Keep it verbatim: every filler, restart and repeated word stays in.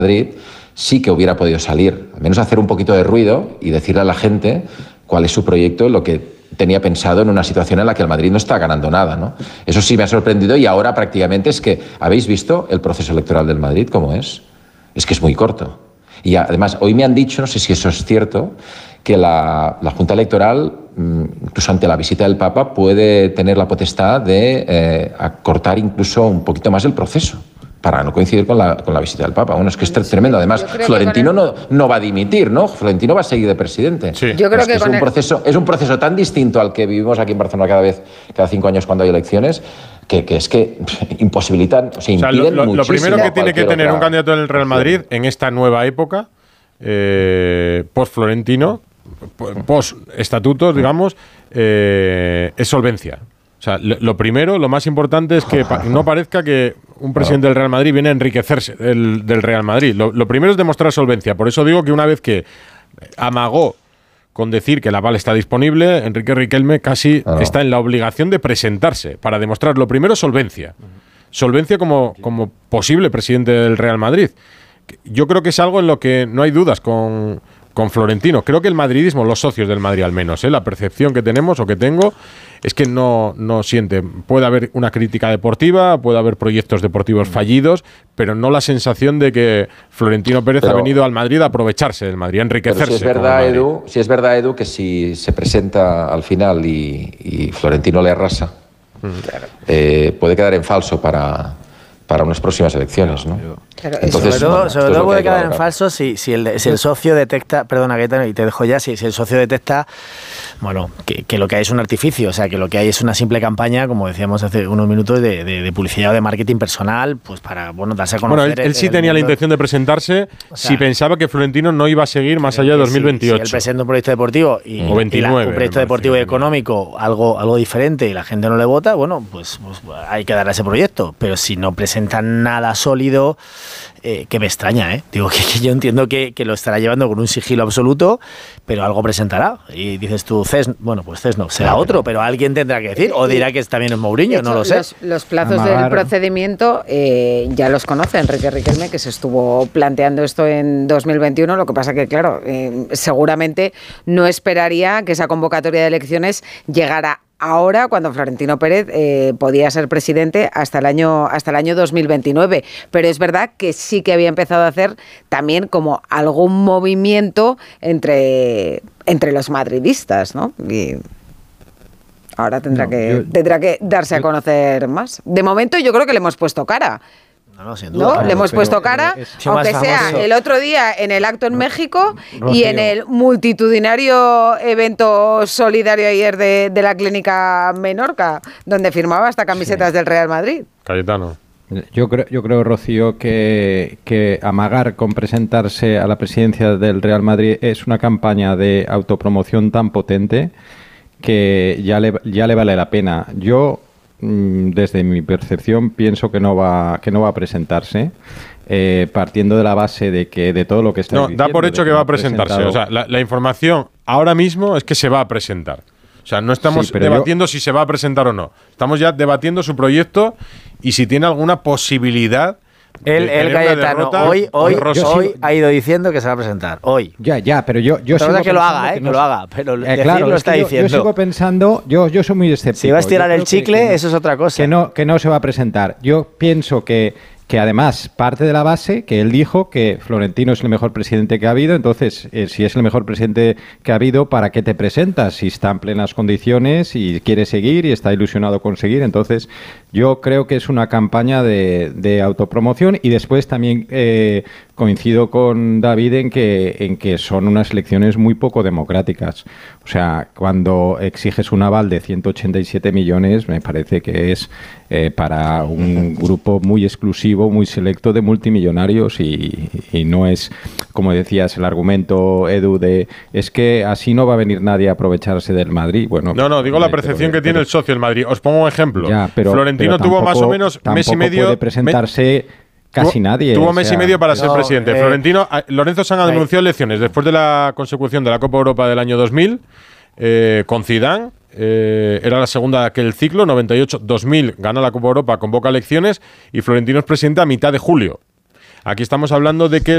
Madrid, sí que hubiera podido salir, al menos hacer un poquito de ruido y decirle a la gente cuál es su proyecto, lo que tenía pensado en una situación en la que el Madrid no está ganando nada, ¿no? Eso sí me ha sorprendido y ahora prácticamente es que, ¿habéis visto el proceso electoral del Madrid cómo es? Es que es muy corto. Y además, hoy me han dicho, no sé si eso es cierto, que la, la Junta Electoral, incluso ante la visita del Papa, puede tener la potestad de eh, acortar incluso un poquito más el proceso, para no coincidir con la, con la visita del Papa. Bueno, es que es tremendo. Además, Florentino el... no, no va a dimitir, ¿no? Florentino va a seguir de presidente. Sí. Yo creo es que, que es, un el... proceso, es un proceso tan distinto al que vivimos aquí en Barcelona cada vez, cada cinco años cuando hay elecciones, que, que es que imposibilitan, o sea, impiden o sea, lo, lo, lo primero que tiene que tener otra... un candidato en el Real Madrid en esta nueva época, eh, post-Florentino, post-estatutos, digamos, eh, es solvencia. O sea, lo primero, lo más importante es que no parezca que un presidente del Real Madrid viene a enriquecerse del, del Real Madrid. Lo, lo primero es demostrar solvencia. Por eso digo que una vez que amagó con decir que el aval está disponible, Enrique Riquelme casi oh. está en la obligación de presentarse para demostrar, lo primero, solvencia. Solvencia como, como posible presidente del Real Madrid. Yo creo que es algo en lo que no hay dudas con... con Florentino. Creo que el madridismo, los socios del Madrid al menos, ¿eh? la percepción que tenemos o que tengo es que no, no siente. Puede haber una crítica deportiva, puede haber proyectos deportivos fallidos, pero no la sensación de que Florentino Pérez pero, ha venido al Madrid a aprovecharse del Madrid, a enriquecerse. Pero si es verdad, Edu, si es verdad, Edu, que si se presenta al final y, y Florentino le arrasa, mm. eh, puede quedar en falso para... para unas próximas elecciones, ¿no? Claro, Entonces, sobre todo, bueno, sobre todo puede quedar en falso si, si, el, si el socio detecta, perdona, Gaetano, y te dejo ya, si, si el socio detecta, bueno, que, que lo que hay es un artificio, o sea, que lo que hay es una simple campaña, como decíamos hace unos minutos, de, de, de publicidad o de marketing personal, pues para, bueno, darse a conocer. Bueno, él, él sí el, tenía el la intención de presentarse, o sea, si pensaba que Florentino no iba a seguir más allá de dos mil veintiocho. Si, si él presenta un proyecto deportivo y, o veintinueve, y la, un proyecto deportivo y económico, algo, algo diferente, y la gente no le vota, bueno, pues, pues hay que darle a ese proyecto, pero si no presenta nada sólido, eh, que me extraña, ¿eh? Digo que, que yo entiendo que, que lo estará llevando con un sigilo absoluto, pero algo presentará. Y dices tú, Cés, bueno, pues Cés no, será otro, pero alguien tendrá que decir, o dirá que también es Mourinho, hecho, no lo sé. Los, los plazos Amagar. del procedimiento eh, ya los conoce Enrique Riquelme, que se estuvo planteando esto en dos mil veintiuno, lo que pasa que, claro, eh, seguramente no esperaría que esa convocatoria de elecciones llegara ahora, cuando Florentino Pérez eh, podía ser presidente hasta el año hasta el año dos mil veintinueve, pero es verdad que sí que había empezado a hacer también como algún movimiento entre entre los madridistas, ¿no? Y ahora tendrá no, que yo, tendrá que darse yo, a conocer más. De momento yo creo que le hemos puesto cara. No, no, sin duda. ¿No? Claro, le hemos puesto cara, es, aunque sea el otro día en el acto en México Rocío. y en el multitudinario evento solidario ayer de, de la Clínica Menorca, donde firmaba hasta camisetas sí. del Real Madrid. Cayetano. Yo creo, yo creo, Rocío, que, que amagar con presentarse a la presidencia del Real Madrid es una campaña de autopromoción tan potente que ya le, ya le vale la pena. Yo... desde mi percepción pienso que no va que no va a presentarse, eh, partiendo de la base de que de todo lo que está no diciendo, da por hecho que, que va a presentarse presentado... o sea la, la información ahora mismo es que se va a presentar, o sea no estamos sí, debatiendo yo... si se va a presentar o no, estamos ya debatiendo su proyecto y si tiene alguna posibilidad. El, el Cayetano hoy, hoy, hoy ha ido diciendo que se va a presentar. Hoy. Ya, ya, pero yo, yo sigo que lo haga, eh, que, no, que lo haga. Pero eh, claro, lo está yo, diciendo. Yo sigo pensando, yo, yo soy muy escéptico. Si vas a tirar el chicle, que, eso es otra cosa. Que no, que no se va a presentar. Yo pienso que, que además parte de la base que él dijo que Florentino es el mejor presidente que ha habido. Entonces, eh, si es el mejor presidente que ha habido, ¿para qué te presentas? Si está en plenas condiciones y quiere seguir y está ilusionado con seguir. Entonces, yo creo que es una campaña de, de autopromoción y después también eh, coincido con David en que, en que son unas elecciones muy poco democráticas. O sea, cuando exiges un aval de ciento ochenta y siete millones, me parece que es eh, para un grupo muy exclusivo, muy selecto de multimillonarios y, y no es, como decías, el argumento, Edu, de es que así no va a venir nadie a aprovecharse del Madrid. Bueno, no, no, digo la percepción pero, que tiene pero, el socio del Madrid. Os pongo un ejemplo. Ya, pero, Florentino pero tampoco, tuvo más o menos mes y medio. Puede presentarse casi tuvo, nadie. Tuvo mes o sea, y medio para ser no, presidente. Eh, Florentino, Lorenzo Sanz anunció elecciones después de la consecución de la Copa Europa del año dos mil eh, con Zidane. Eh, era la segunda de aquel ciclo, noventa y ocho dos mil, gana la Copa Europa, convoca elecciones y Florentino es presidente a mitad de julio. Aquí estamos hablando de que